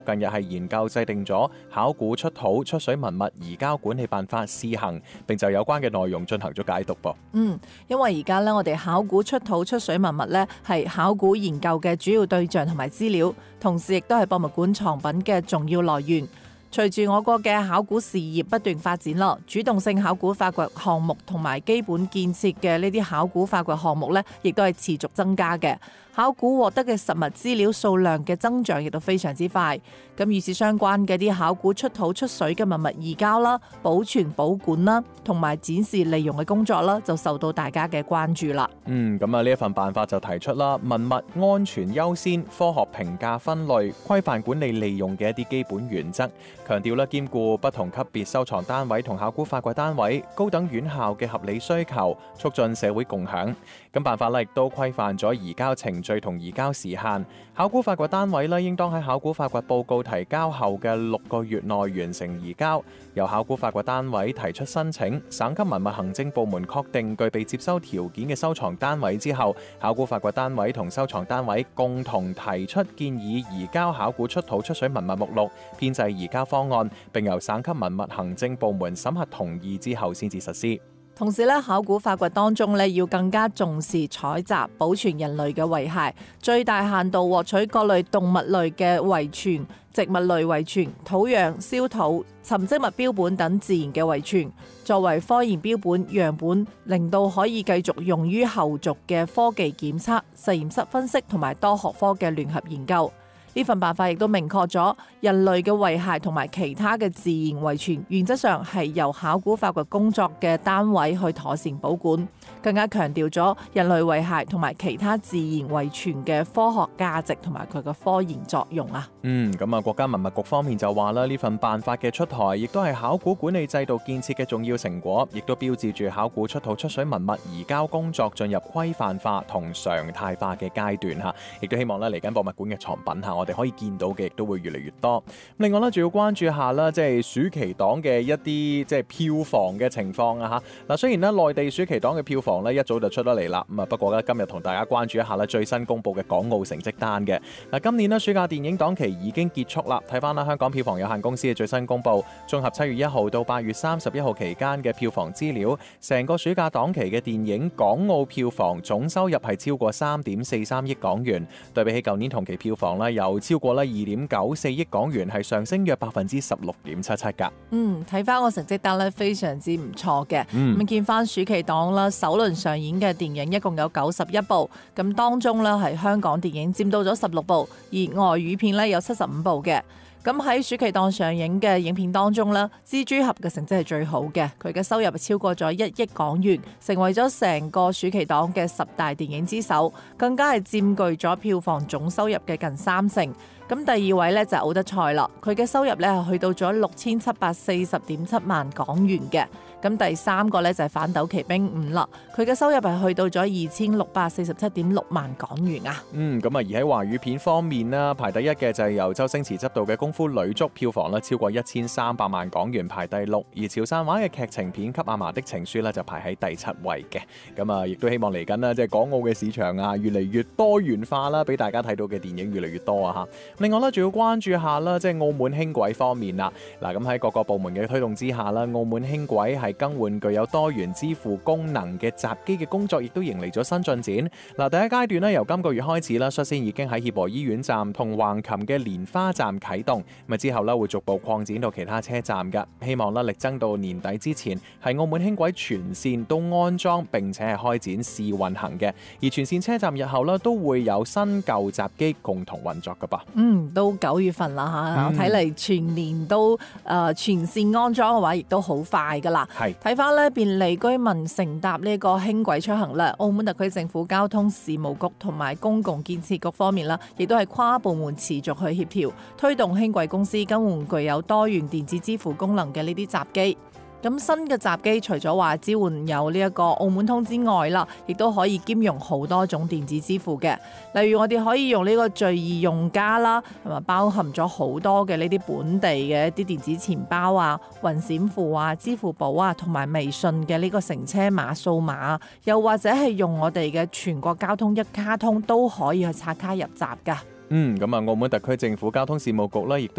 近日係研究制定咗考古出土出水文物移交管理辦法試行，並就有關嘅內容進行咗解讀噃。 因為而家咧，我哋考古出土出水文物咧係考古研究嘅主要對象同埋資料，同時亦都係博物館藏品嘅重要來源。隨住我國嘅考古事業不斷發展啦，主動性考古發掘項目同埋基本建設嘅呢啲考古發掘項目咧，亦都係持續增加嘅。考古獲得嘅實物資料數量嘅增長亦都非常之快。咁與此相關嘅啲考古出土出水嘅文物移交啦、保存保管啦，同埋展示利用嘅工作啦，就受到大家嘅關注啦。 咁啊呢一份辦法就提出啦，文物安全優先、科學評價分類、規範管理利用嘅一啲基本原則，強調啦兼顧不同級別收藏單位同考古發掘單位、高等院校嘅合理需求，促進社會共享。咁辦法咧亦都規範咗移交程序同移交時限，考古發掘單位咧應當喺考古發掘報告提交後嘅6個月內完成移交，由考古發掘單位提出申請，省級文物行政部門確定具備接收條件嘅收藏單位之後，考古發掘單位同收藏單位共同提出建議移交考古出土出水文物目錄，編製移交方案，並由省級文物行政部門審核同意之後先至實施。 同時咧，考古發掘當中咧，要更加重視採集、保存人類嘅遺骸，最大限度獲取各類動物類嘅遺傳、植物類遺傳、土壤、燒土、沉積物標本等自然嘅遺傳，作為科研標本樣本，令到可以繼續用於後續嘅科技檢測、實驗室分析同埋多學科嘅聯合研究。呢份辦法亦都明確咗人類嘅遺骸同埋其他嘅自然遺傳，原則上係由考古發掘工作嘅單位去妥善保管，更加強調咗人類遺骸同埋其他自然遺傳嘅科學價值同埋佢嘅科研作用啊。 咁啊，國家文物局方面就話啦，呢份辦法嘅出台，亦都係考古管理制度建設嘅重要成果，亦都標誌住考古出土出水文物移交工作進入規範化同常態化嘅階段嚇，亦都希望咧嚟緊博物館嘅藏品嚇，我哋可以見到嘅亦都會越嚟越多。另外咧，仲要關注下啦，即係暑期檔嘅一啲即係票房嘅情況啊嚇。嗱，雖然咧內地暑期檔嘅票房咧一早就出得嚟啦，咁啊不過咧今日同大家關注一下咧最新公布嘅港澳成績單嘅。嗱，今年咧暑假電影檔期已經結束啦，睇翻啦香港票房有限公司嘅最新公布，綜合7月1號到8月31號期間嘅票房資料，成個暑假檔期嘅電影港澳票房總收入係超過3.43億港元，對比起舊年同期票房咧有超過2.94億港元，係上升約16.77%噶。 睇翻個成績單咧，非常之唔錯嘅。咁見翻暑期檔啦，首輪上映嘅電影一共有91部，咁當中咧係香港電影佔到咗16部，而外語片咧有75部嘅。咁喺暑期檔上映嘅影片當中咧，蜘蛛俠嘅成績係最好嘅，佢嘅收入超過咗1億港元，成為咗成個暑期檔嘅10大電影之首，更加係佔據咗票房總收入嘅近30%。咁第二位咧就係奧德賽啦，佢嘅收入咧係去到咗6740.7萬港元嘅。咁第三個咧就係反斗奇兵5啦，佢嘅收入係去到咗2647.6萬港元啊。 咁啊而喺華語片方面啦，排第一嘅就係由周星馳執導嘅功夫女足，票房咧超過1300萬港元，排第6。而潮汕話嘅劇情片給阿嫲的情書咧就排喺第7位嘅。咁啊亦都希望嚟緊啦，即係港澳嘅市場啊越嚟越多元化啦，俾大家睇到嘅電影越嚟越多啊嚇。另外咧仲要關注下啦，即係澳門輕軌方面啦。嗱，咁喺各個部門嘅推動之下啦，澳門輕軌係更換具有多元支付功能嘅閘機嘅工作，亦都迎嚟咗新進展。嗱，第一階段咧由今個月開始啦，率先已經喺協和醫院站同橫琴嘅蓮花站啟動，咁之後咧會逐步擴展到其他車站嘅，希望咧力爭到年底之前係澳門輕軌全線都安裝並且係開展試運行嘅，而全線車站日後咧都會有新舊閘機共同運作噶噃。 都9月份啦嚇，睇嚟全年都全線安裝嘅話，亦都好快噶啦。睇翻咧便利居民乘搭呢個輕軌出行咧，澳門特區政府交通事務局同埋公共建設局方面啦，亦都係跨部門持續去協調，推動輕軌公司更換具有多元電子支付功能嘅呢啲閘機。咁新嘅閘機除咗話支援有呢一個澳門通之外啦，亦都可以兼容好多種電子支付嘅。例如我哋可以用呢個最易用家啦，同埋包含咗好多嘅呢啲本地嘅一啲電子錢包啊、雲閃付啊、支付寶啊，同埋微信嘅呢個乘車碼掃碼，又或者係用我哋嘅全國交通一卡通都可以去刷卡入閘㗎。 咁啊，澳門特區政府交通事務局咧，亦都